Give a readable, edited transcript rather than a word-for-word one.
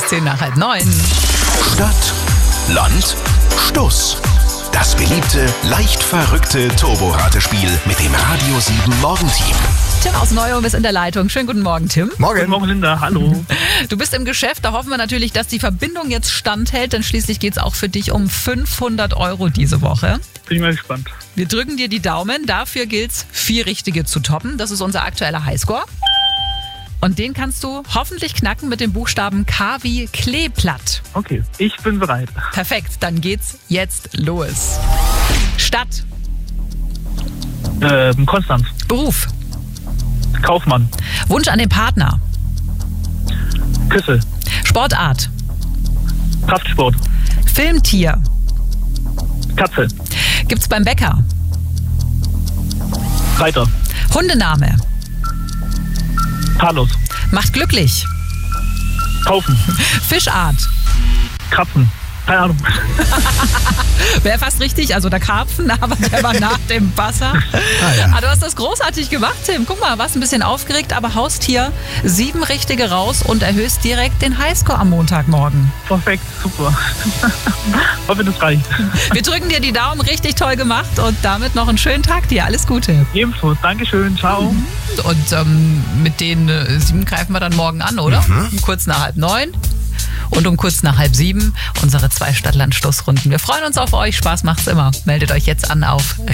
ist 8:10. Stadt, Land, Stuss. Das beliebte, leicht verrückte Turbo-Ratespiel mit dem Radio 7 Morgenteam. Tim aus Neuum ist in der Leitung. Schönen guten Morgen, Tim. Morgen. Guten Morgen, Linda. Hallo. Du bist im Geschäft. Da hoffen wir natürlich, dass die Verbindung jetzt standhält, denn schließlich geht es auch für dich um 500 € diese Woche. Bin ich mal gespannt. Wir drücken dir die Daumen. Dafür gilt es, 4 Richtige zu toppen. Das ist unser aktueller Highscore. Und den kannst du hoffentlich knacken mit dem Buchstaben K wie Kleeblatt. Okay, ich bin bereit. Perfekt, dann geht's jetzt los. Stadt, Konstanz. Beruf, Kaufmann. Wunsch an den Partner, Küsse. Sportart, Kraftsport. Filmtier, Katze. gibt's beim Bäcker, Reiter. Hundename, Carlos. macht glücklich, Kaufen. Fischart. Krapfen. Keine Ahnung. Wäre fast richtig, also der Karpfen, aber der war nach dem Wasser. ja. Du hast das großartig gemacht, Tim. Guck mal, warst ein bisschen aufgeregt, aber haust hier 7 Richtige raus und erhöhst direkt den Highscore am Montagmorgen. Perfekt, super. Hoffe, das reicht. Wir drücken dir die Daumen, richtig toll gemacht und damit noch einen schönen Tag dir. Alles Gute. Ebenso. Dankeschön. Ciao. Und mit den 7 greifen wir dann morgen an, oder? Kurz nach 8:30 und um kurz nach 6:30 unsere 2 Stadt-Land-Stuss-Runden. Wir freuen uns auf euch. Spaß macht's immer. Meldet euch jetzt an auf